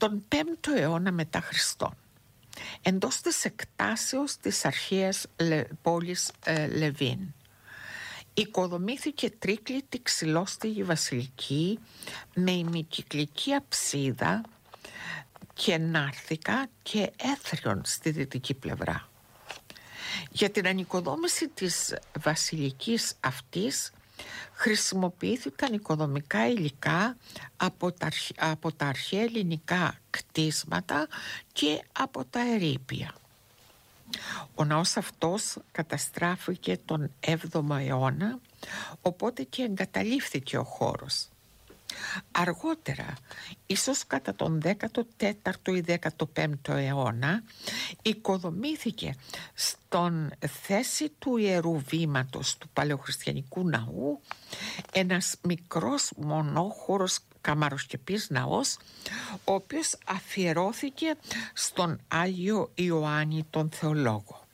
τον 5ο αιώνα μετά Χριστόν, εντός της εκτάσεως της αρχαίας πόλης Λεβίν, οικοδομήθηκε τρίκλητη ξυλόστεγη βασιλική με ημικυκλική αψίδα και νάρθηκα και έθριον στη δυτική πλευρά. Για την ανοικοδόμηση της βασιλικής αυτής χρησιμοποιήθηκαν οικοδομικά υλικά από τα αρχαία ελληνικά κτίσματα και από τα ερείπια. Ο ναός αυτός καταστράφηκε τον 7ο αιώνα, οπότε και εγκαταλείφθηκε ο χώρος. Αργότερα, ίσως κατά τον 14ο ή 15ο αιώνα, οικοδομήθηκε στον θέση του ιερού βήματος του παλαιοχριστιανικού ναού ένας μικρός μονόχωρος καμαροσκεπής ναός, ο οποίος αφιερώθηκε στον Άγιο Ιωάννη τον Θεολόγο.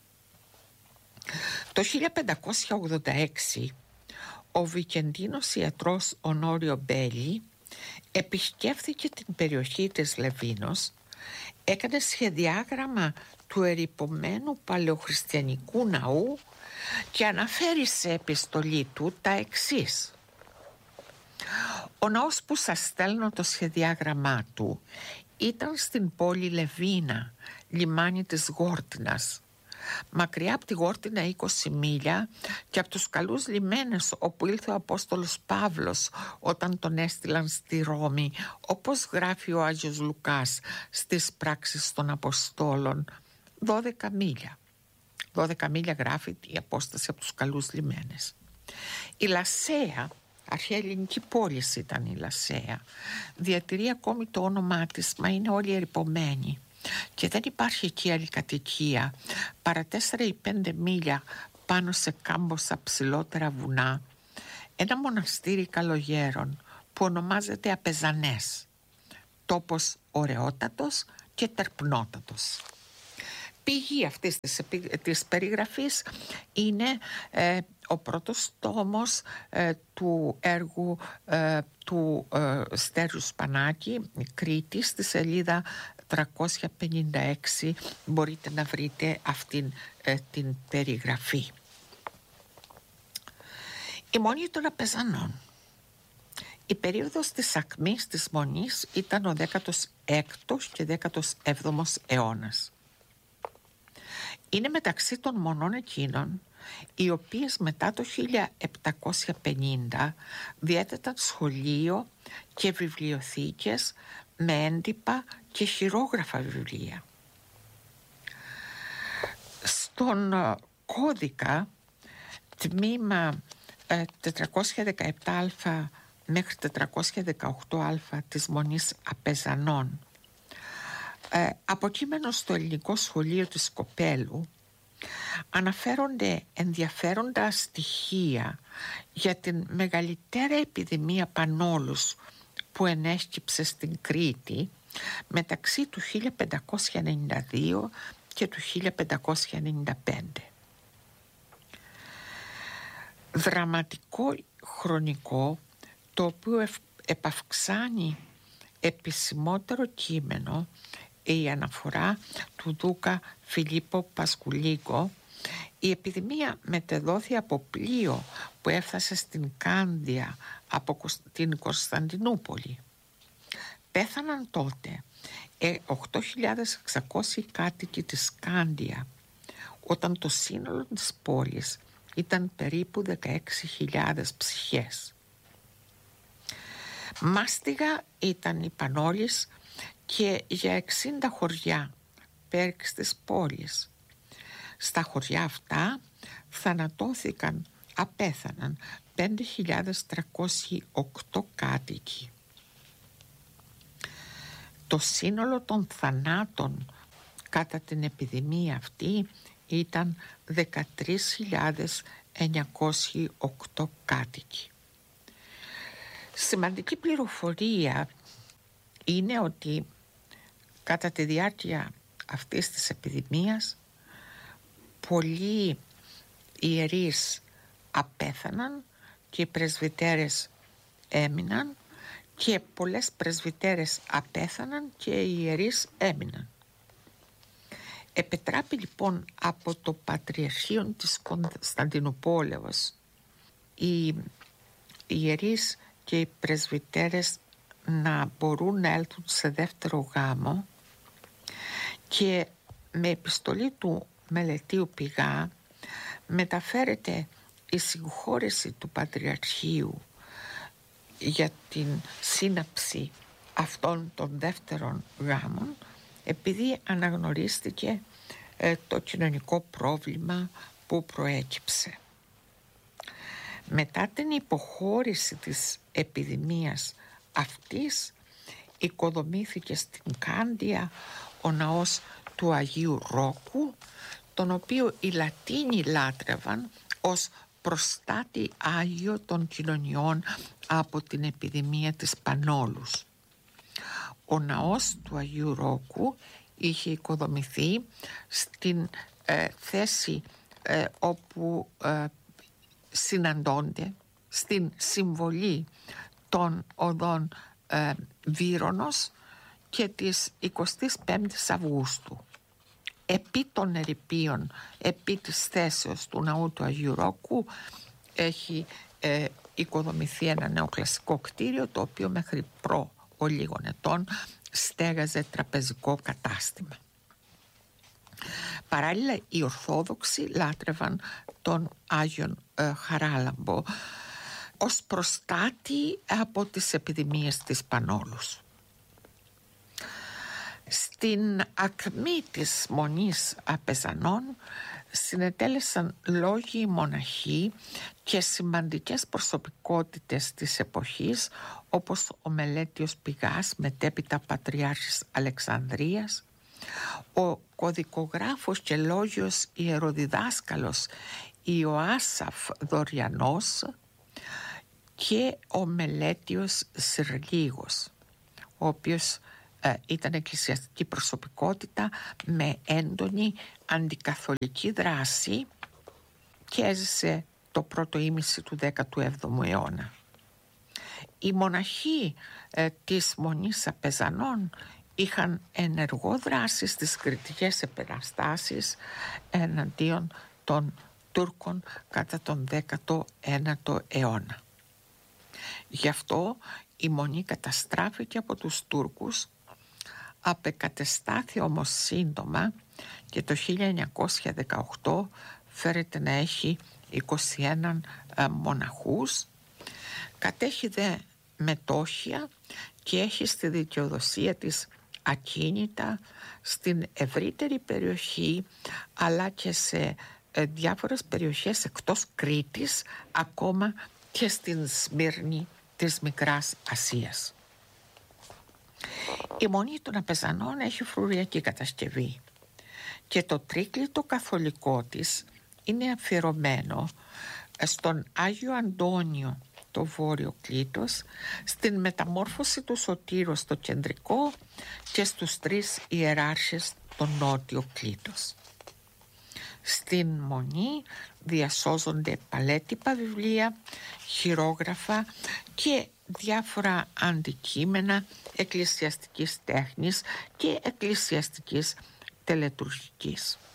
Το 1586 ο Βικεντίνος ιατρός Ονόριο Μπέλι επισκέφθηκε την περιοχή της Λεβίνος, έκανε σχεδιάγραμμα του ερειπωμένου παλαιοχριστιανικού ναού και αναφέρει σε επιστολή του τα εξής: «Ο ναός που σας στέλνω το σχεδιάγραμμά του ήταν στην πόλη Λεβίνα, λιμάνι της Γόρτινας, μακριά από τη Γόρτινα 20 μίλια και από τους καλούς λιμένες όπου ήλθε ο Απόστολος Παύλος όταν τον έστειλαν στη Ρώμη, όπως γράφει ο Άγιος Λουκάς στις πράξεις των Αποστόλων, 12 μίλια. 12 μίλια γράφει η απόσταση από τους καλούς λιμένες. Η Λασσέα, αρχαία ελληνική πόλη ήταν η Λασσέα, διατηρεί ακόμη το όνομά της, μα είναι όλοι ερειπωμένοι και δεν υπάρχει εκεί άλλη κατοικία παρά 4 ή 5 μίλια πάνω σε κάμποσα ψηλότερα βουνά ένα μοναστήρι καλογέρων που ονομάζεται Απεζανές, τόπος ωραιότατος και τερπνότατος. Πηγή αυτής της περιγραφής είναι ο πρώτος τόμος του έργου του Στέριου Σπανάκη, Κρήτη, στη σελίδα 356 μπορείτε να βρείτε αυτήν την περιγραφή. Η Μονή των Απεζανών. Η περίοδος της ακμής της Μονής ήταν ο 16ος και 17ος αιώνας. Είναι μεταξύ των μονών εκείνων οι οποίες μετά το 1750 διέθεταν σχολείο και βιβλιοθήκες με έντυπα και χειρόγραφα βιβλία. Στον κώδικα τμήμα 417α μέχρι 418α της Μονής Απεζανών, αποκείμενο στο ελληνικό σχολείο της Κοπέλου, αναφέρονται ενδιαφέροντα στοιχεία για την μεγαλύτερη επιδημία πανόλους που ενέσκυψε στην Κρήτη μεταξύ του 1592 και του 1595. Δραματικό χρονικό, το οποίο επαυξάνει επισημότερο κείμενο η αναφορά του Δούκα Φιλίππο Πασκουλίκο. Η επιδημία μετεδόθη από πλοίο που έφτασε στην Κάντια από την Κωνσταντινούπολη. Πέθαναν τότε 8.600 κάτοικοι της Κάντια, όταν το σύνολο της πόλης ήταν περίπου 16.000 ψυχές. Μάστιγα ήταν η Πανόλης και για 60 χωριά πέρυξ της πόλης. Στα χωριά αυτά απέθαναν 5.308 κάτοικοι. Το σύνολο των θανάτων κατά την επιδημία αυτή ήταν 13.908 κάτοικοι. Σημαντική πληροφορία είναι ότι κατά τη διάρκεια αυτής της επιδημίας πολλοί ιερείς απέθαναν και οι πρεσβυτέρες έμειναν και πολλές πρεσβυτέρες απέθαναν και οι ιερείς έμειναν. Επετράπη λοιπόν από το Πατριαρχείο της Κωνσταντινούπολεως οι ιερείς και οι πρεσβυτέρες να μπορούν να έλθουν σε δεύτερο γάμο, και με επιστολή του Μελετίου Πηγά μεταφέρεται η συγχώρεση του Πατριαρχείου για την σύναψη αυτών των δεύτερων γάμων, επειδή αναγνωρίστηκε το κοινωνικό πρόβλημα που προέκυψε. Μετά την υποχώρηση της επιδημίας αυτής, οικοδομήθηκε στην Κάντια ο ναός του Αγίου Ρόκου, τον οποίο οι Λατίνοι λάτρευαν ως προστάτη Άγιο των κοινωνιών από την επιδημία της Πανόλους. Ο ναός του Αγίου Ρόκου είχε οικοδομηθεί στην θέση όπου συναντώνται στην συμβολή των οδών Βύρονος και της 25ης Αυγούστου. Επί των ερειπίων, επί της θέσεως του ναού του Αγίου Ρόκου έχει οικοδομηθεί ένα νεοκλασικό κτίριο, το οποίο μέχρι προ λίγων ετών στέγαζε τραπεζικό κατάστημα. Παράλληλα, οι Ορθόδοξοι λάτρευαν τον Άγιον Χαράλαμπο ως προστάτη από τις επιδημίες της Πανόλους. Στην ακμή της Μονής Απεζανών συνετέλεσαν λόγοι μοναχοί και σημαντικές προσωπικότητες της εποχής, όπως ο Μελέτιος Πηγάς, μετέπειτα Πατριάρχης Αλεξανδρίας, ο κωδικογράφος και λόγιος ιεροδιδάσκαλος Ιωάσαφ Δωριανός και ο Μελέτιος Συρλίγος, ο οποίος ήταν εκκλησιαστική προσωπικότητα με έντονη αντικαθολική δράση και έζησε το πρώτο ήμιση του 17ου αιώνα. Οι μοναχοί της Μονής Απεζανών είχαν ενεργό δράση στις κριτικές επαναστάσεις εναντίον των Τούρκων κατά τον 19ο αιώνα. Γι' αυτό η Μονή καταστράφηκε από τους Τούρκους, απεκατεστάθη όμως σύντομα και το 1918 φέρεται να έχει 21 μοναχούς, κατέχει δε μετόχια και έχει στη δικαιοδοσία της ακίνητα στην ευρύτερη περιοχή, αλλά και σε διάφορες περιοχές εκτός Κρήτης, ακόμα και στην Σμύρνη της Μικράς Ασίας. Η Μονή των Απεζανών έχει φρουριακή κατασκευή και το τρίκλητο καθολικό της είναι αφιερωμένο στον Άγιο Αντώνιο το βόρειο κλήτος, στην μεταμόρφωση του Σωτήρου στο κεντρικό και στους 3 ιεράρχες το νότιο κλήτος. Στην Μονή διασώζονται παλέτυπα βιβλία, χειρόγραφα και διάφορα αντικείμενα εκκλησιαστικής τέχνης και εκκλησιαστικής τελετουργικής.